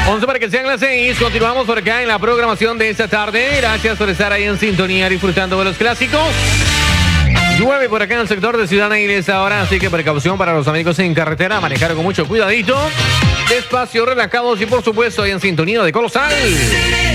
11 para que sean las 6. Continuamos por acá en la programación de esta tarde. Gracias por estar ahí en sintonía disfrutando de los clásicos. Llueve por acá en el sector de Ciudad Neides ahora, así que precaución para los amigos en carretera, manejar con mucho cuidadito, despacio, relajados y por supuesto ahí en sintonía de Colosal.